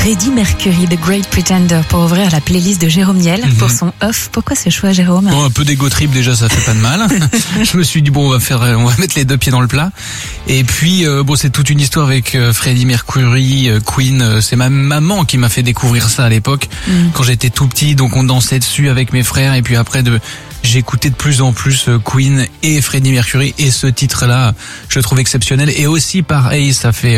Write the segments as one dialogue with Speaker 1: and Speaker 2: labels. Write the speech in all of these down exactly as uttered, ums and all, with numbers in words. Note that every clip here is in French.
Speaker 1: Freddie Mercury, The Great Pretender, pour ouvrir la playlist de Jérôme Niel mm-hmm. pour son off. Pourquoi ce choix, Jérôme?
Speaker 2: Bon, un peu d'ego trip déjà, ça fait pas de mal. Je me suis dit bon, on va faire, on va mettre les deux pieds dans le plat. Et puis euh, bon, c'est toute une histoire avec euh, Freddie Mercury, euh, Queen. Euh, c'est ma maman qui m'a fait découvrir ça à l'époque mm. quand j'étais tout petit. Donc on dansait dessus avec mes frères. Et puis après de j'écoutais de plus en plus Queen et Freddie Mercury, et ce titre-là, je le trouve exceptionnel. Et aussi, pareil, ça fait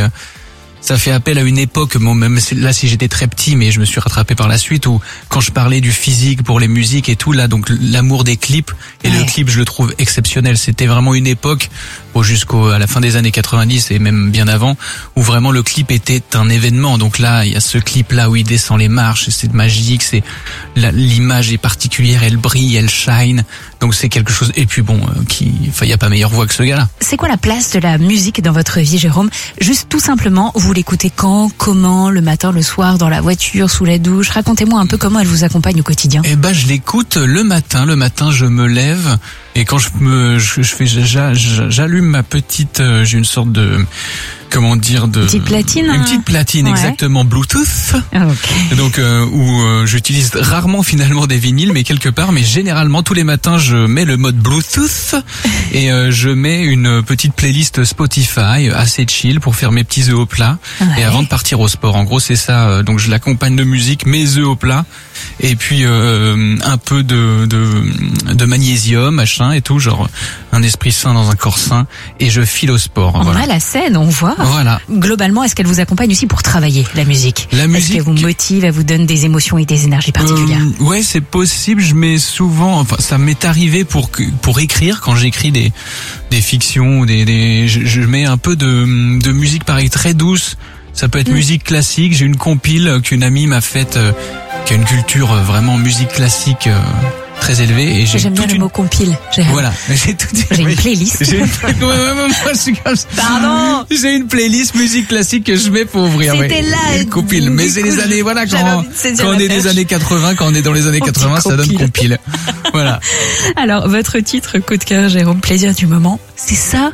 Speaker 2: ça fait appel à une époque, bon, même là si j'étais très petit, mais je me suis rattrapé par la suite, où quand je parlais du physique pour les musiques et tout, là, donc l'amour des clips, et ouais. le clip, je le trouve exceptionnel. C'était vraiment une époque, bon, jusqu'à la fin des années quatre-vingt-dix et même bien avant, où vraiment le clip était un événement. Donc là, il y a ce clip-là où il descend les marches, c'est magique, c'est l'image est particulière, elle brille, elle shine. Donc c'est quelque chose. Et puis bon, euh, qui, enfin, il y a pas meilleure voix que ce gars-là.
Speaker 1: C'est quoi la place de la musique dans votre vie, Jérôme? Juste tout simplement, vous l'écoutez quand, comment, le matin, le soir, dans la voiture, sous la douche? Racontez-moi un peu comment elle vous accompagne au quotidien.
Speaker 2: Eh ben, je l'écoute le matin. Le matin, je me lève et quand je me, je, je fais, j'allume ma petite, euh, j'ai une sorte de, comment dire, de
Speaker 1: une petite platine,
Speaker 2: une petite platine
Speaker 1: ouais.
Speaker 2: exactement, Bluetooth.
Speaker 1: Okay.
Speaker 2: Donc euh, où euh, j'utilise rarement finalement des vinyles, mais quelque part, mais généralement tous les matins je mets le mode Bluetooth et euh, je mets une petite playlist Spotify assez chill pour faire mes petits œufs au plat ouais. et avant de partir au sport. En gros c'est ça. Donc je l'accompagne de musique, mes œufs au plat et puis euh, un peu de, de de magnésium, machin et tout, genre un esprit sain dans un corps sain, et je file au sport.
Speaker 1: On
Speaker 2: voilà.
Speaker 1: a la scène, on voit.
Speaker 2: Voilà.
Speaker 1: Globalement, est-ce qu'elle vous accompagne aussi pour travailler la musique?
Speaker 2: La musique.
Speaker 1: Est-ce qu'elle vous motive, elle vous donne des émotions et des énergies particulières?
Speaker 2: euh, Ouais, c'est possible. Je mets souvent, enfin, ça m'est arrivé pour pour écrire, quand j'écris des des fictions, des des, je, je mets un peu de de musique pareil très douce. Ça peut être mmh. musique classique. J'ai une compile qu'une amie m'a faite, euh, qui a une culture euh, vraiment musique classique euh, très élevée. Et j'ai
Speaker 1: J'aime bien le
Speaker 2: une...
Speaker 1: mot compile. J'ai...
Speaker 2: Voilà. J'ai, tout...
Speaker 1: j'ai une playlist.
Speaker 2: J'ai une... Moi, je suis comme ça.
Speaker 1: Pardon.
Speaker 2: J'ai une playlist musique classique que je mets pour ouvrir.
Speaker 1: C'était
Speaker 2: ouais.
Speaker 1: là.
Speaker 2: Une compile. Mais c'est les années, voilà, quand, quand on est des années quatre-vingts, quand on est dans les années quatre-vingts, ça donne compile. Voilà.
Speaker 1: Alors, votre titre coup de cœur, Jérôme, plaisir du moment, c'est ça?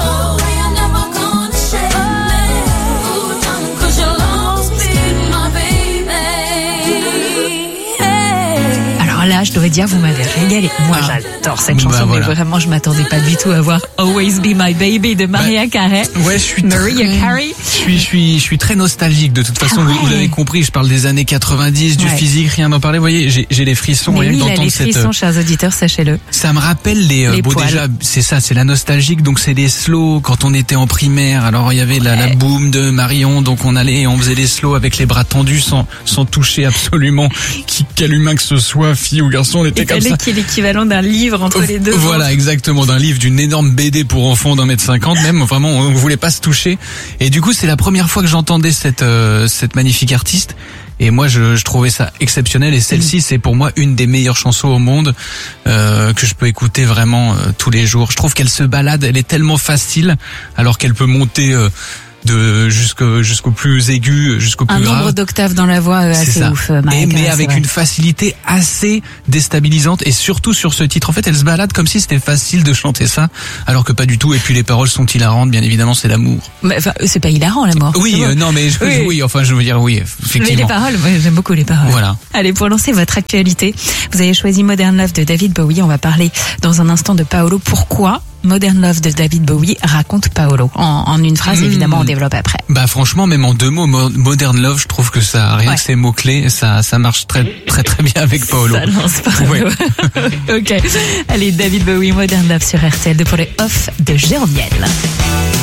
Speaker 1: Là, je dois dire, vous m'avez régalé. Moi, ah. j'adore cette chanson, bah, voilà. mais vraiment, je m'attendais pas du tout à voir Always Be My Baby de Mariah bah, Carey.
Speaker 2: Ouais, je suis
Speaker 1: Mariah
Speaker 2: très...
Speaker 1: Carey.
Speaker 2: Je suis, je suis, je suis très nostalgique. De toute façon, ah, ouais. vous, vous l'avez compris, je parle des années quatre-vingt-dix, du ouais. physique, rien d'en parler. Vous voyez, j'ai, j'ai les frissons.
Speaker 1: Mais
Speaker 2: rien
Speaker 1: oui,
Speaker 2: d'entendre
Speaker 1: les frissons,
Speaker 2: cette...
Speaker 1: chers auditeurs, sachez-le.
Speaker 2: Ça me rappelle les,
Speaker 1: les
Speaker 2: bon,
Speaker 1: poils.
Speaker 2: déjà, c'est ça, c'est la nostalgique. Donc, c'est des slows quand on était en primaire. Alors, il y avait ouais. la, la boom de Marion. Donc, on allait et on faisait des slows avec les bras tendus sans, sans toucher absolument qui, quel humain que ce soit, fille ou garçon, on était
Speaker 1: et
Speaker 2: comme ça.
Speaker 1: Qui est l'équivalent d'un livre entre les deux.
Speaker 2: Voilà, exactement, d'un livre, d'une énorme B D pour enfants d'un mètre cinquante même. Vraiment, on voulait pas se toucher. Et du coup, c'est la première fois que j'entendais cette euh, cette magnifique artiste. Et moi, je, je trouvais ça exceptionnel. Et celle-ci, c'est pour moi une des meilleures chansons au monde euh, que je peux écouter vraiment euh, tous les jours. Je trouve qu'elle se balade, elle est tellement facile, alors qu'elle peut monter euh, de jusqu'au jusqu'au plus aigu, jusqu'au plus
Speaker 1: un
Speaker 2: grave.
Speaker 1: Un nombre d'octaves dans la voix euh, assez
Speaker 2: ça.
Speaker 1: ouf. Euh,
Speaker 2: et mais avec une facilité assez déstabilisante, et surtout sur ce titre. En fait, elle se balade comme si c'était facile de chanter ça, alors que pas du tout. Et puis les paroles sont hilarantes, bien évidemment, c'est l'amour.
Speaker 1: Mais enfin, c'est pas hilarant l'amour.
Speaker 2: Oui, euh, non, mais je, oui. oui, enfin, je veux dire, oui, effectivement.
Speaker 1: Mais les paroles, moi, j'aime beaucoup les paroles.
Speaker 2: Voilà.
Speaker 1: Allez, pour lancer votre actualité, vous avez choisi Modern Love de David Bowie. On va parler dans un instant de Paolo. Pourquoi Modern Love de David Bowie raconte Paolo? En, en une phrase, mmh. évidemment, on développe après.
Speaker 2: Bah franchement, même en deux mots, Modern Love, je trouve que ça, rien ouais. que ces mots-clés, ça, ça marche très, très, très bien avec Paolo.
Speaker 1: Ça lance Paolo. Ouais. Ok. Allez, David Bowie, Modern Love sur R T L deux pour le off de Jérôme Niel.